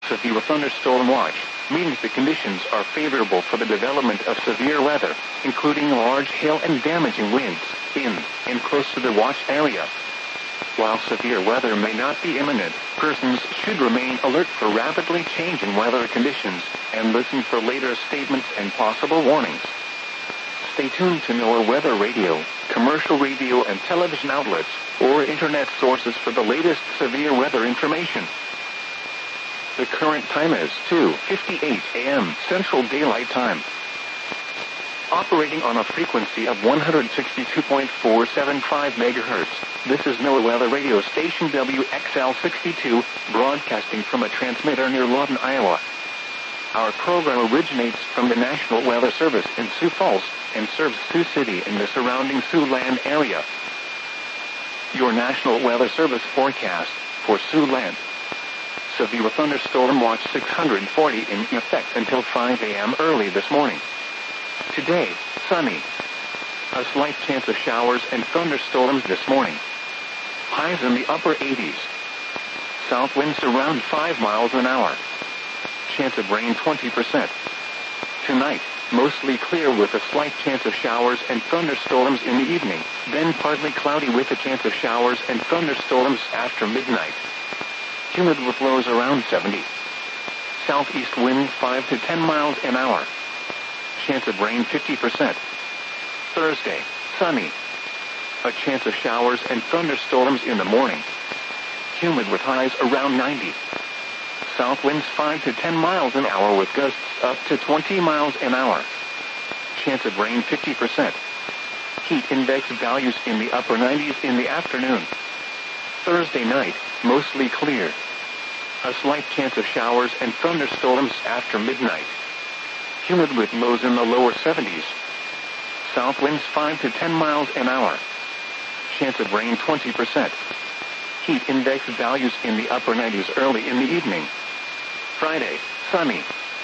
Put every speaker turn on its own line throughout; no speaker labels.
Severe thunderstorm watch means the conditions are favorable for the development of severe weather, including large hail and damaging winds, in and close to the watch area. While severe weather may not be imminent, persons should remain alert for rapidly changing weather conditions, and listen for later statements and possible warnings. Stay tuned to NOAA Weather Radio, commercial radio and television outlets, or internet sources for the latest severe weather information. The current time is 2:58 a.m. Central Daylight Time. Operating on a frequency of 162.475 MHz, this is NOAA Weather Radio Station WXL62, broadcasting from a transmitter near Lawton, Iowa. Our program originates from the National Weather Service in Sioux Falls and serves Sioux City and the surrounding Siouxland area. Your National Weather Service forecast for Siouxland. Severe thunderstorm watch 640 in effect until 5 a.m. early this morning. Today, sunny. A slight chance of showers and thunderstorms this morning. Highs in the upper 80s. South winds around 5 miles an hour. Chance of rain 20%. Tonight, mostly clear with a slight chance of showers and thunderstorms in the evening, then partly cloudy with a chance of showers and thunderstorms after midnight. Humid with lows around 70. Southeast wind 5 to 10 miles an hour. Chance of rain 50%. Thursday, sunny. A chance of showers and thunderstorms in the morning. Humid with highs around 90. South winds 5 to 10 miles an hour with gusts up to 20 miles an hour. Chance of rain 50%. Heat index values in the upper 90s in the afternoon. Thursday night, mostly clear. A slight chance of showers and thunderstorms after midnight. Humid with lows in the lower 70s. South winds 5 to 10 miles an hour. Chance of rain 20%. Heat index values in the upper 90s early in the evening. Friday, sunny.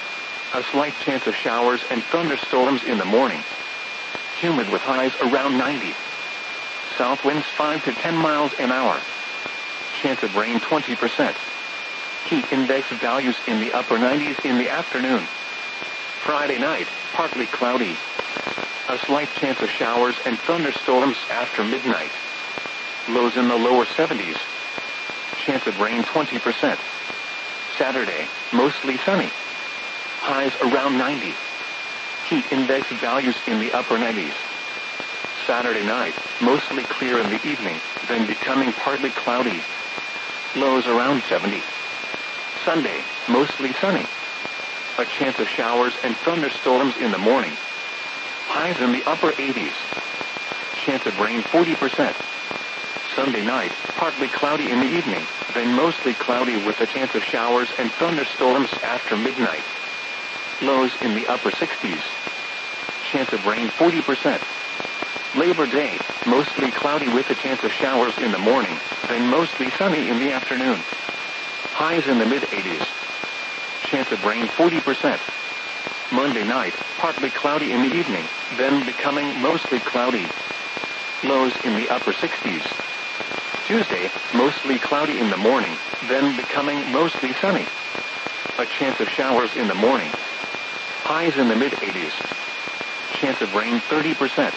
A slight chance of showers and thunderstorms in the morning. Humid with highs around 90. South winds 5 to 10 miles an hour. Chance of rain 20%. Heat index values in the upper 90s in the afternoon. Friday night, partly cloudy. A slight chance of showers and thunderstorms after midnight. Lows in the lower 70s. Chance of rain 20%. Saturday, mostly sunny. Highs around 90. Heat index values in the upper 90s. Saturday night, mostly clear in the evening, then becoming partly cloudy. Lows around 70. Sunday, mostly sunny. A chance of showers and thunderstorms in the morning. Highs in the upper 80s. Chance of rain 40%. Sunday night, partly cloudy in the evening, then mostly cloudy with a chance of showers and thunderstorms after midnight. Lows in the upper 60s. Chance of rain 40%. Labor Day, mostly cloudy with a chance of showers in the morning, then mostly sunny in the afternoon. Highs in the mid-80s. Chance of rain 40%. Monday night, partly cloudy in the evening, then becoming mostly cloudy. Lows in the upper 60s. Tuesday, mostly cloudy in the morning, then becoming mostly sunny. A chance of showers in the morning. Highs in the mid-80s. Chance of rain 30%.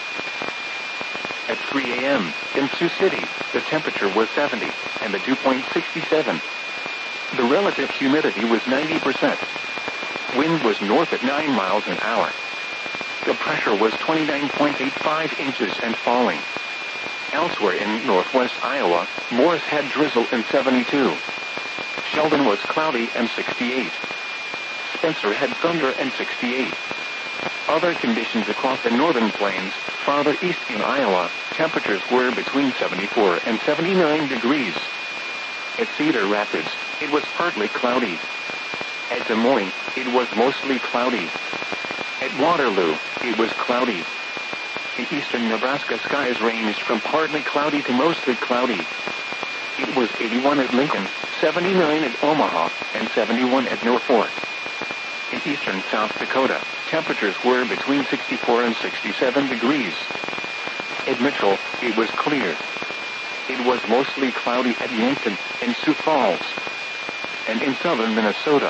At 3 a.m., in Sioux City, the temperature was 70, and the dew point 67. The relative humidity was 90%. Wind was north at 9 miles an hour. The pressure was 29.85 inches and falling. Elsewhere in northwest Iowa, Morris had drizzle and 72. Sheldon was cloudy and 68. Spencer had thunder and 68. Other conditions across the northern plains, farther east in Iowa, temperatures were between 74 and 79 degrees. At Cedar Rapids, it was partly cloudy. At Des Moines, it was mostly cloudy. At Waterloo, it was cloudy. In eastern Nebraska, skies ranged from partly cloudy to mostly cloudy. It was 81 at Lincoln, 79 at Omaha, and 71 at Norfolk. In eastern South Dakota, temperatures were between 64 and 67 degrees. At Mitchell, it was clear. It was mostly cloudy at Yankton and Sioux Falls. And in southern Minnesota,